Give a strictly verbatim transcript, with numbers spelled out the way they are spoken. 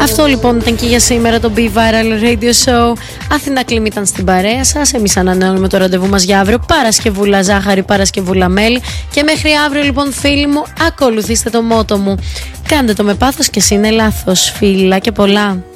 Αυτό λοιπόν ήταν και για σήμερα το Be Viral Radio Show. Αθηνά Κλίμ ήταν στην παρέα σας. Εμείς ανανεώνουμε το ραντεβού μας για αύριο. Παρασκευούλα ζάχαρη, Παρασκευούλα μέλι. Και μέχρι αύριο λοιπόν φίλοι μου, ακολουθήστε το μότο μου. Κάντε το με πάθος και εσύ είναι λάθος. Φιλά και πολλά.